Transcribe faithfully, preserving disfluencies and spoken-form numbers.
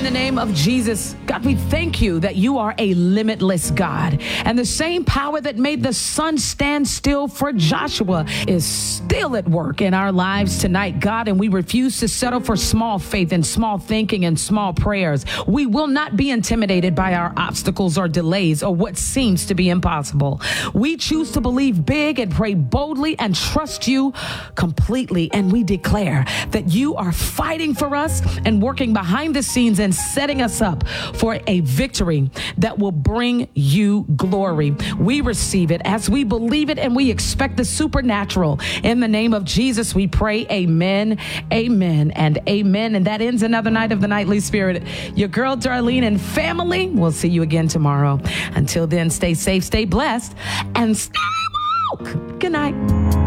the name of Jesus, God, we thank you that you are a limitless God. And the same power that made the sun stand still for Joshua is still at work in our lives tonight, God. And we refuse to settle for small faith and small thinking and small prayers. We will not be intimidated by our obstacles or delays or what seems to be impossible. We choose to believe big and pray boldly and trust you completely. And we declare that you are fighting for us and working behind the scenes and setting us up for a victory that will bring you glory. We receive it as we believe it, and we expect the supernatural. In the name of Jesus, we pray. Amen, amen, and amen. And that ends another night of the Nightly Spirit. Your girl, Darlene, and family. We'll see you again tomorrow. Until then, stay safe, stay blessed, and stay woke. Good night.